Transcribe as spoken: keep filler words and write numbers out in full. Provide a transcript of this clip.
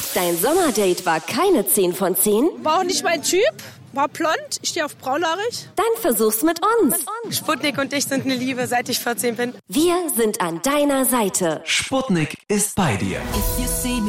Dein Sommerdate war keine zehn von zehn? War auch nicht mein Typ. War blond, ich stehe auf braunhaarig. Dann versuch's mit uns. Sputnik und ich sind eine Liebe, seit ich vierzehn bin. Wir sind an deiner Seite. Sputnik ist bei dir.